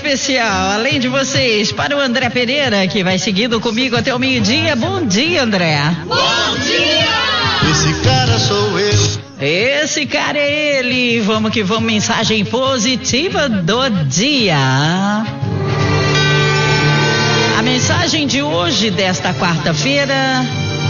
especial, além de vocês, para o André Pereira, que vai seguindo comigo até o meio-dia. Bom dia, André. Bom dia! Esse cara sou eu. Esse cara é ele. Vamos que vamos, mensagem positiva do dia. A mensagem de hoje, desta quarta-feira,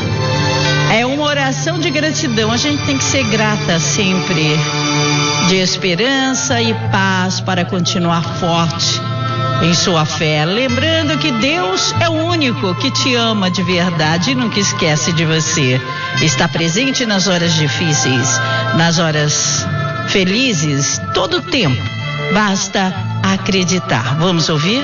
é uma oração de gratidão. A gente tem que ser grata sempre, de esperança e paz para continuar forte em sua fé. Lembrando que Deus é o único que te ama de verdade e nunca esquece de você. Está presente nas horas difíceis, nas horas felizes, todo o tempo. Basta acreditar. Vamos ouvir?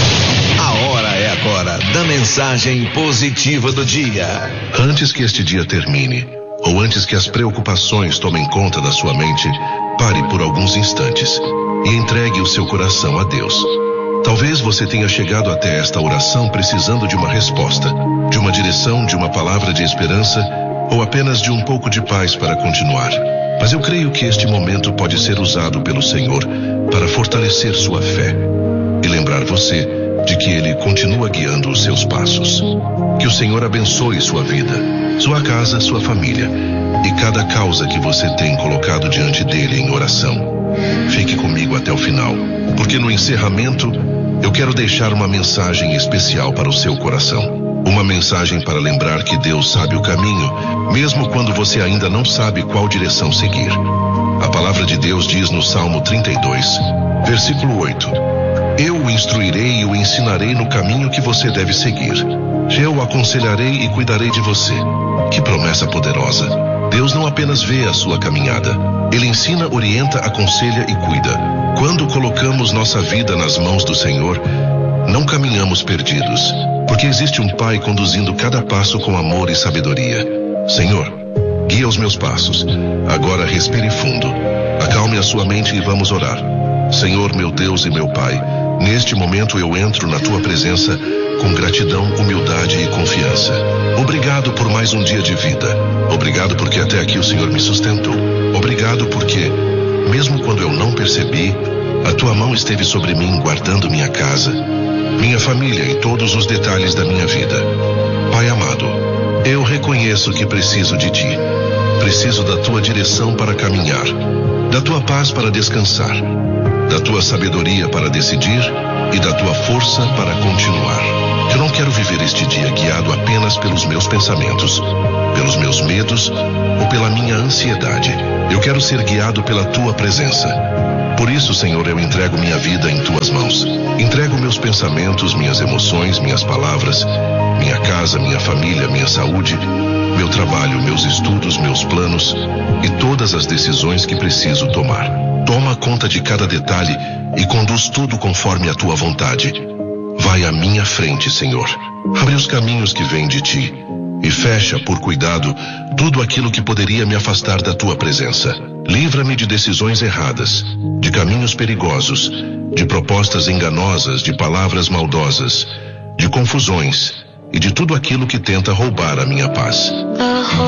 A hora é agora da mensagem positiva do dia. Antes que este dia termine, ou antes que as preocupações tomem conta da sua mente, pare por alguns instantes e entregue o seu coração a Deus. Talvez você tenha chegado até esta oração precisando de uma resposta, de uma direção, de uma palavra de esperança ou apenas de um pouco de paz para continuar. Mas eu creio que este momento pode ser usado pelo Senhor para fortalecer sua fé e lembrar você de que Ele continua guiando os seus passos. Que o Senhor abençoe sua vida, sua casa, sua família e cada causa que você tem colocado diante dele em oração. Fique comigo até o final, porque no encerramento eu quero deixar uma mensagem especial para o seu coração. Uma mensagem para lembrar que Deus sabe o caminho, mesmo quando você ainda não sabe qual direção seguir. A palavra de Deus diz no Salmo 32, versículo 8: Eu o instruirei e o ensinarei no caminho que você deve seguir. Eu o aconselharei e cuidarei de você. Que promessa poderosa! Deus não apenas vê a sua caminhada, Ele ensina, orienta, aconselha e cuida. Quando colocamos nossa vida nas mãos do Senhor, não caminhamos perdidos, porque existe um Pai conduzindo cada passo com amor e sabedoria. Senhor, guia os meus passos. Agora respire fundo, acalme a sua mente e vamos orar. Senhor, meu Deus e meu Pai, neste momento eu entro na Tua presença com gratidão, humildade e confiança. Obrigado por mais um dia de vida. Obrigado porque até aqui o Senhor me sustentou. Obrigado porque, mesmo quando eu não percebi, a Tua mão esteve sobre mim, guardando minha casa, minha família e todos os detalhes da minha vida. Pai amado, eu reconheço que preciso de Ti. Preciso da Tua direção para caminhar, da Tua paz para descansar, da Tua sabedoria para decidir e da Tua força para continuar. Eu não quero viver este dia guiado apenas pelos meus pensamentos, pelos meus medos ou pela minha ansiedade. Eu quero ser guiado pela Tua presença. Por isso, Senhor, eu entrego minha vida em Tuas mãos. Entrego meus pensamentos, minhas emoções, minhas palavras, minha casa, minha família, minha saúde, meu trabalho, meus estudos, meus planos e todas as decisões que preciso tomar. Toma conta de cada detalhe e conduz tudo conforme a Tua vontade. Vai à minha frente, Senhor. Abre os caminhos que vêm de Ti e fecha, por cuidado, tudo aquilo que poderia me afastar da Tua presença. Livra-me de decisões erradas, de caminhos perigosos, de propostas enganosas, de palavras maldosas, de confusões e de tudo aquilo que tenta roubar a minha paz.